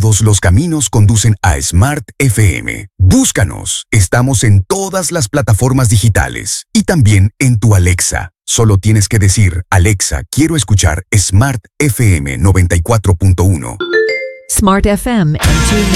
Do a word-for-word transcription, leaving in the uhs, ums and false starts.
todos los caminos conducen a Smart F M. Búscanos. Estamos en todas las plataformas digitales y también en tu Alexa. Solo tienes que decir, Alexa, quiero escuchar Smart F M noventa y cuatro punto uno. Smart F M and